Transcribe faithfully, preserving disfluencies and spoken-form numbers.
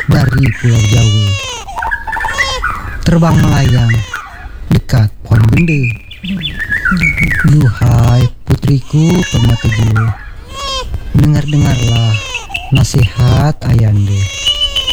dari Pulau Jawa. Terbang melayang dekat pohon bende. Yuhai putriku permata jiwa, dengar-dengarlah nasihat ayande.